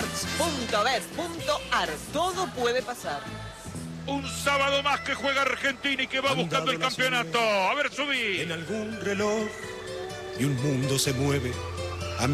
Sports.bet.ar. Todo puede pasar. Un sábado más que juega Argentina y que va buscando el campeonato. A ver, subí. En algún reloj y un mundo se mueve